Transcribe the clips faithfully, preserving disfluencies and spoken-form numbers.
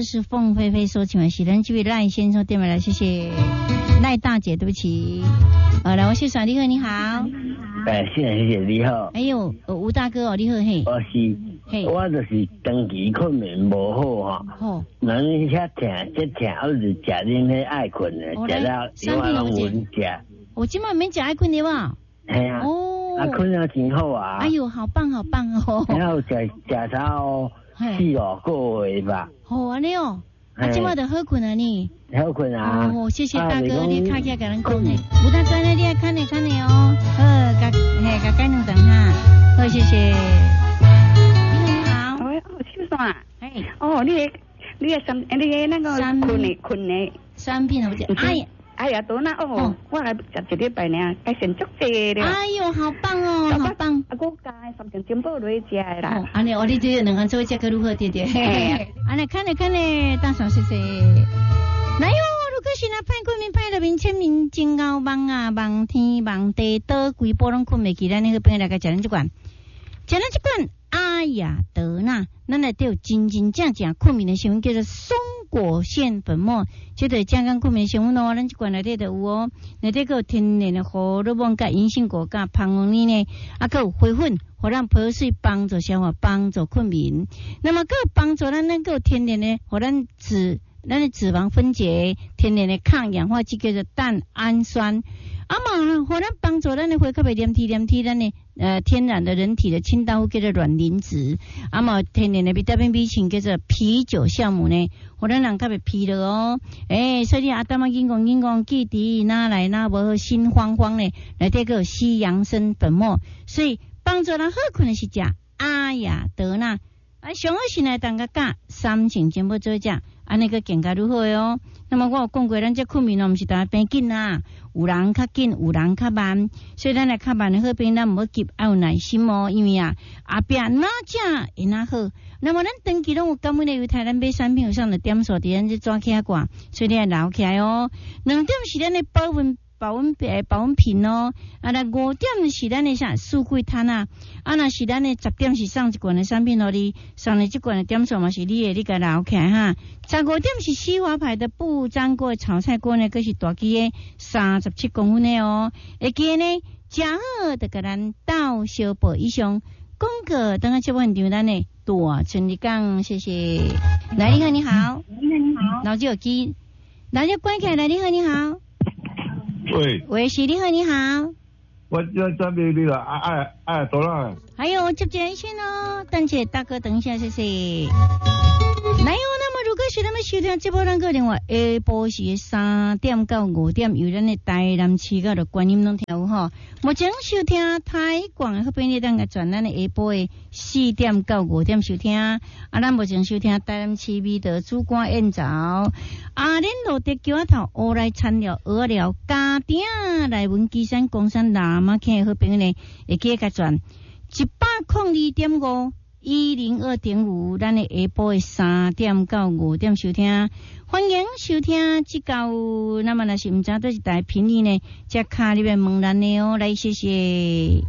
这是凤飞飞说请问是咱这位赖先生电话来，谢谢赖大姐，对不起。呃，来，我是爽，你好，你好。 哎，谢谢谢谢，你好。 哎呦，吴大哥哦，你好嘿。 我是，嘿，我就是长期困眠无好哈。哦。人遐疼，即疼，我就食恁迄爱困的，食到另外拢稳食。 我今晚没食爱困的吧？ 系啊。哦。啊，困了真好啊。 哎呦，好棒好棒哦。 然后食食到四五个月吧。 好安尼哦。啊，今晚就好困啊你。 好困啊！ 哦，谢谢大哥，你卡起来给人讲呢。吴大哥呢，你也看呢看呢哦。好，甲嘿甲改两顿哈。好，谢谢。你好。 喂，哦，先生啊。哎。哦，你你个三，你个那个困的困的。 三片好似。哎呀。 哎呀，多那哦，我来食一礼拜呢，该先足济了。 哎呦，好棒哦，好棒！ 啊，我加三件金宝来食的啦。 安尼，我哋这两个做这个如何对对？安尼看咧看咧，大嫂谢谢。来哟，如果是那派过面派入面签名真高望啊，望天望地，倒规波拢困袂起，咱那个朋友来个食咱这罐，食咱这罐。哎呀，得呐，咱来都有真真正正困眠的成分，叫做松果腺粉末，这对健康困眠成分哦，咱这罐内底都有哦，内底个有天然的荷尔蒙、甲银杏果、甲芳红泥呢，啊，个有花粉，互咱排水帮助消化，帮助困眠。那么个帮助咱能够天然的，互咱脂咱的脂肪分解，天然的抗氧化剂叫做蛋氨酸。啊嘛，互咱帮助咱的血较袂黏体黏体，咱的呃天然的人体的清道夫叫做卵磷脂，啊嘛天然的维他命 B 群叫做啤酒酵母呢，互咱人较袂疲劳哦。诶、欸，所以阿当嘛紧讲紧讲，记伫哪来哪无好心慌慌呢？内底个西洋参粉末，所以帮助咱好困的是食阿雅德纳。啊，上好是来当个加三千全部做食，安尼个健康如何哟？那么我有讲过，咱这困眠哦，毋是大家变紧啦，有人较紧，有人较慢，所以咱来较慢的好病，咱唔好急，要有耐心哦，因为啊，后壁哪食会哪好。那么咱长期拢有感恩的犹太咱买产品有上的点数，伫咱这抓起来挂，所以你要留起来哦。两点是咱的保温。保温诶，保温瓶哦，啊，那五点是咱的啥素桂摊啊，啊，那是咱的十点是上一罐的产品咯，你上的这罐的点数嘛是你的，你给留起来哈。十五点是西华牌的不粘锅炒菜锅呢，佫是大机的三十七公分的哦，会记呢，食好就甲咱到小报以上，讲个等下这问题咱呢大春你讲，谢谢。来，你好，你好， 你好，你好， 老手机，老手关起来，你好，你好。 喂， 喂，是你好，你好。 我我这边那个爱爱爱多少？ 还有接接线哦，等下大哥等一下，谢谢。来哟，那么如果是咱们收听这波咱个电话，下晡是三点到五点，由咱的台南市个的观音拢听有吼。目前收听台广的好朋友当个转咱的下晡的四点到五点收听，啊，咱目前收听台南市美的主管演奏，啊，恁落地桥仔头乌来餐料鹅料家丁来文基山公山南马坑的好朋友呢，会记个转一百零二点五。一零二点五，咱的下晡的三点到五点收听，欢迎收听即到。那么若是毋知倒一台频率呢，则卡里面问咱的哦，来谢谢。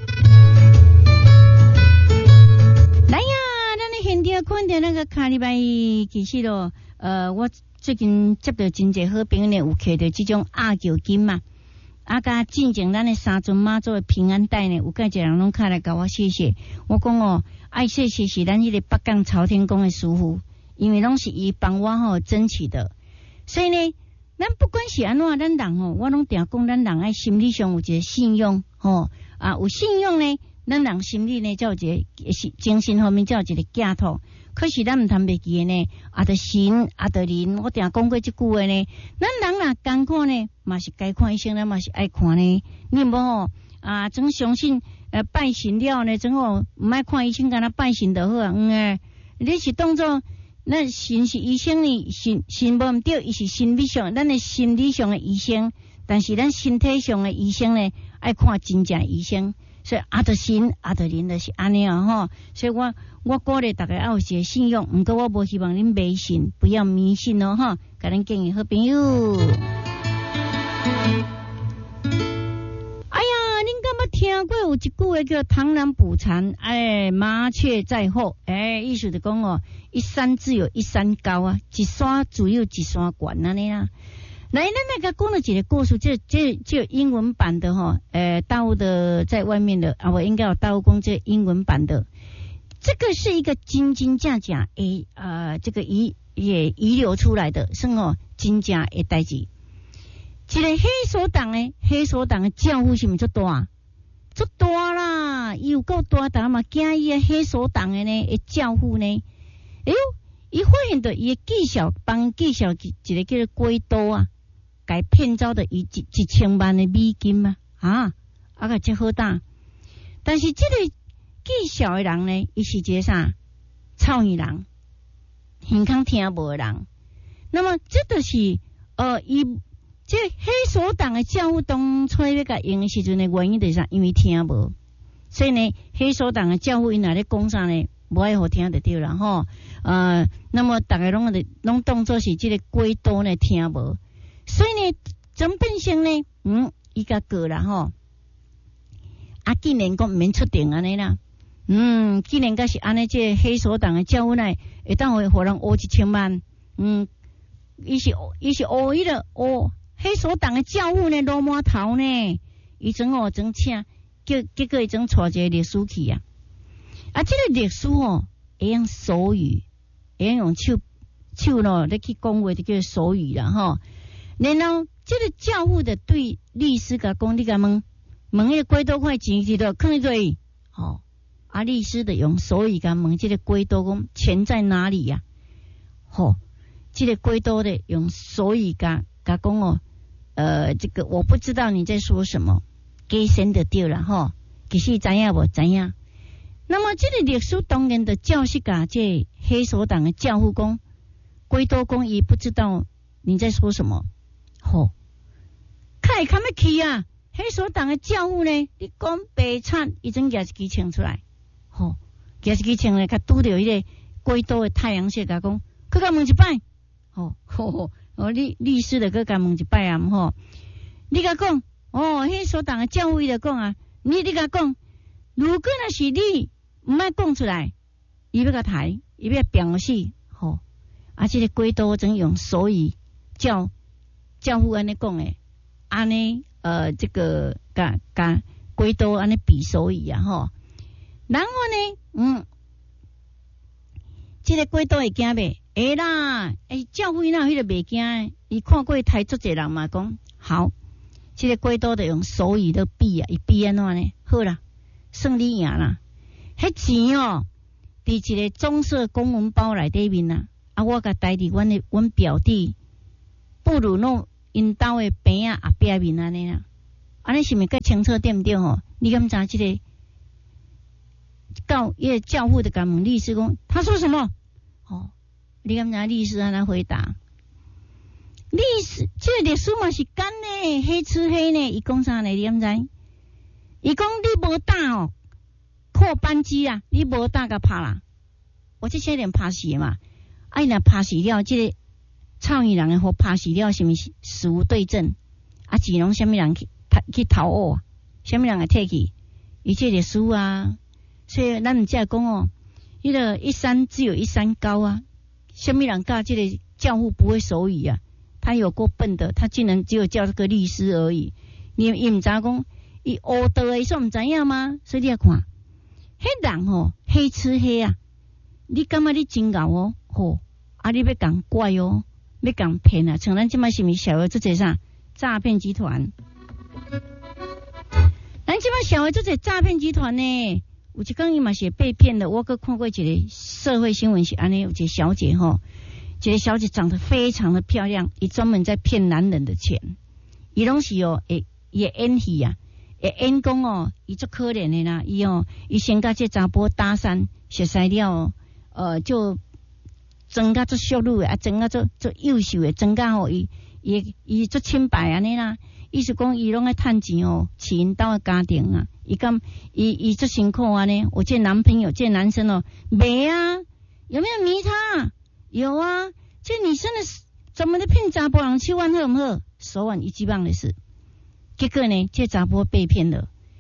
来呀，咱的现场看到那个卡里面，其实咯，呃，我最近接到真侪好朋友呢，有摕到即种阿球金嘛。啊，甲进前咱的三尊妈祖的平安带呢，有介侪人拢卡来甲我谢谢。我讲哦，爱谢谢是咱迄个北港朝天宫的师傅，因为拢是伊帮我吼争取的。所以呢，咱不管是安怎，咱人吼，我拢定讲咱人爱心理上有一个信用吼，啊，有信用呢，咱人心理呢，才有一个是精神方面才有一个寄托。可是咱毋通袂记呢，啊，得神，啊，得人，我定讲过即句话呢。咱人若艰苦呢，嘛是该看医生，咱嘛是爱看呢。你无吼啊，总相信呃拜神了呢，总吼毋爱看医生，干那拜神就好啊。嗯诶，你是当作咱神是医生呢，神神无毋对，伊是心理上，咱的心理上的医生，但是咱身体上的医生呢，爱看真正医生。所以阿德信阿德林的是安尼啊吼，所以我我鼓励大家要有一个信用，毋过我无希望恁迷信，不要迷信哦吼，甲恁建议好朋友。哎呀，恁敢捌听过有一句话叫螳螂捕蝉，哎，麻雀在后，哎，意思就讲哦，一山自有一山高啊，一山自有一山悬安尼啦。来，咱那个讲了几个故事，这这这英文版的哈，呃，大陆的在外面的啊，我应该有大陆公这英文版的，这个是一个真真正正诶呃，这个遗也遗留出来的，是哦，真正诶代志。一个黑手党诶，黑手党诶教父是毋是足大？足大啦，伊有够大胆嘛，惊伊诶黑手党诶呢，诶教父呢，哎呦，伊发现到伊诶技巧帮技巧一一个叫做鬼刀啊。该骗走的一一一千万的美金嘛，啊，啊个真好打。但是这个技巧的人呢，伊是一个啥臭耳人，耳孔听无的人。那么这就是呃，伊这黑手党的教父当初要甲用的时阵的原因就是啥？因为听无，所以呢，黑手党的教父因若咧讲啥呢，无爱好听就对了吼。呃，那么大家拢拢当作是这个鬼刀呢听无。所以呢，怎变成呢？嗯，伊甲过啦吼，啊，竟然讲毋免出庭安尼啦，嗯，竟然甲是安尼，这黑手党的教父呢，会当会互人讹一千万，嗯，伊是伊是讹伊了，讹黑手党的教父呢，落满头呢，伊整哦整请，结结果伊整带一个律师去啊，啊，这个律师哦，会用手语，会用手手咯，咧去讲话就叫手语啦吼。然后，这个教父的对律师甲讲，你甲问问迄个几多块钱伫度放伫嘴，吼，啊，律师的用手语甲问这个几多讲钱在哪里呀、啊？吼，这个几多的用手语甲甲讲哦，呃，这个我不知道你在说什么，给先就对了吼，其实知影无知影。那么这个律师当然的教识甲这黑手党的教父讲，几多讲伊不知道你在说什么。吼，看会看要去啊！黑手党的教父呢？你讲白惨，伊真举一支枪出来，吼，举一支枪来，甲拄着迄个鬼刀的太阳穴，甲讲，佮甲问一摆，吼吼吼，哦，律律师的佮甲问一摆啊，吼，你甲讲，哦，黑手党的教父伊就讲啊，你你甲讲，如果若是你毋爱讲出来，伊要甲抬，伊要表示，吼，啊，这个鬼刀真用手语叫。教父安尼讲诶，安尼呃，这个甲甲鬼刀安尼比手语啊吼。然后呢，嗯，这个鬼刀会惊袂？会啦，诶，教父那迄个袂惊，伊看过台足侪人嘛，讲好，这个鬼刀就用手语的比啊，伊比安怎呢？好啦，算你赢啦。迄钱哦，伫一个棕色公文包内底面啊，啊，我甲带伫阮的阮表弟。不如弄因兜的边啊后壁面安尼啦，安尼是咪较清楚对毋对吼？你敢知即个教伊个教父的甲问律师讲，他说什么？哦，你敢知律师安尼回答？律师即、这个律师嘛是干呢，黑吃黑呢，伊讲啥呢？你敢知？伊讲你无打哦，扣扳机啊，你无打甲拍啦，我这些人拍死嘛，啊伊若拍死了，即、这个。臭耳人诶，互拍死了，是毋是死无对证？啊，只拢虾米人去去逃恶啊？虾米人会摕去？伊这律师啊，所以咱毋才讲哦，迄、那个一山只有一山高啊。虾米人教这个教父不会手语啊？他有够笨的，他竟然只有叫这个律师而已。你伊毋知讲，伊学到诶，说毋知影吗？所以你要看，迄人吼、哦、黑吃黑啊！你感觉你真牛哦？吼、啊，你要讲怪哦？要讲骗啊！像咱即摆是毋是社会做者啥诈骗集团？咱即摆社会做者诈骗集团呢？有一讲伊嘛是被骗的。我阁看过一个社会新闻是安尼，有一个小姐吼，一个小姐长得非常的漂亮，伊专门在骗男人的钱。伊拢是哦，会伊会演戏啊，会演讲哦，伊足可怜的啦，伊哦，伊先甲这查甫搭讪，熟悉了，呃，就。装甲做淑女啊，装甲做做优秀诶，装甲吼伊伊伊做清白安尼啦。意思讲伊拢爱趁钱哦，饲因兜诶家庭啊。伊讲伊伊做辛苦安尼，我这男朋友这男生哦，没啊，有没有迷他？有啊，这女生的怎么的骗查甫人七万好唔好？手腕一级棒的事。结果呢，这查甫被骗了。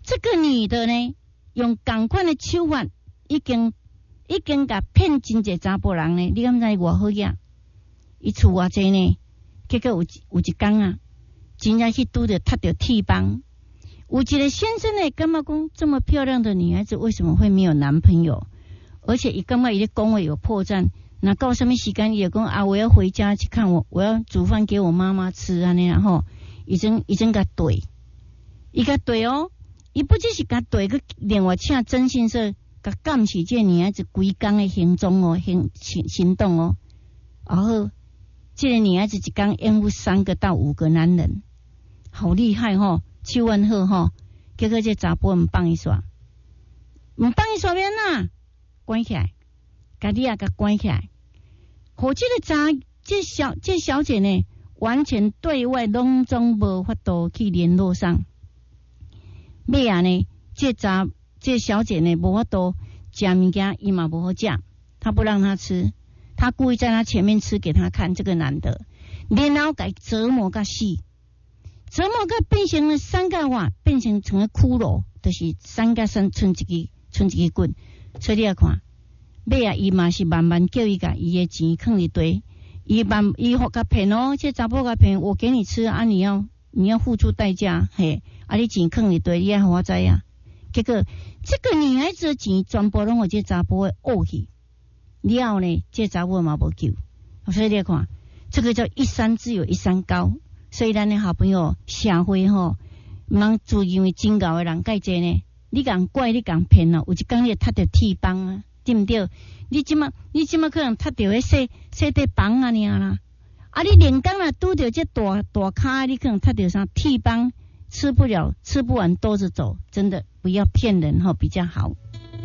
这个女的呢，用同款的手法，已经已经甲骗真济查甫人呢。你敢知偌好呀？伊厝偌济呢？结果有有一天啊，真正去拄着踢着铁棒。有一个先生呢，感觉讲这么漂亮的女孩子为什么会没有男朋友？而且伊感觉伊的讲话有破绽。那到什么时间伊就讲啊，我要回家去看我，我要煮饭给我妈妈吃安尼，然后已经已经甲对，伊甲对哦，伊不只是甲对，佮另外请征信社甲监视这女孩子规工的行踪哦，行行行动哦，然后这个女孩子一工应付三个到五个男人，好厉害吼、哦，手腕好吼、哦，结果这查甫唔帮伊煞，唔帮伊煞免呐，关起来，家己也甲关起来。和这个查这小这小姐呢，完全对外拢总无法度去联络上。尾啊呢，这查这小姐呢无法度食物件，伊嘛无好食，她不让她吃，她故意在她前面吃给她看这个男的，然后给折磨个死，折磨个变成了三个话，变成成了骷髅，就是三个身剩一个剩一个棍，所以你要看。尾啊，伊嘛是慢慢叫伊甲伊的钱放一堆，伊慢伊互甲骗哦，这查甫甲骗，我给你吃啊，你要你要付出代价，嘿，啊你钱放一堆，你要互我知啊。结果这个女孩子的钱全部拢互这查甫的恶去，了后呢，这查甫嘛无救，所以你看，这个叫一山只有一山高，所以咱的好朋友社会吼，毋通注意因为真高的人介济呢，你共怪你共骗哦，有一天你踢着铁棒啊。对不对？你即马你即马可能踢到迄洗洗地棒啊尔啦，啊你连工啊拄着这大大咖，你可能踢到啥铁棒，吃不了吃不完兜着走，真的不要骗人哈，比较好。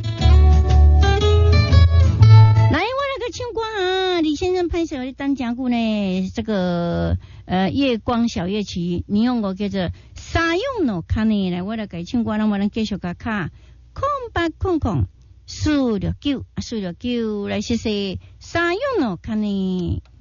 来，我那个唱歌啊，李先生拍手的单讲故呢，这个呃夜光小夜曲，你用我叫做沙用诺看呢，来我来改唱歌，那么咱继续个卡空白空空。数着九，数着九，来谢谢三用咯，看你。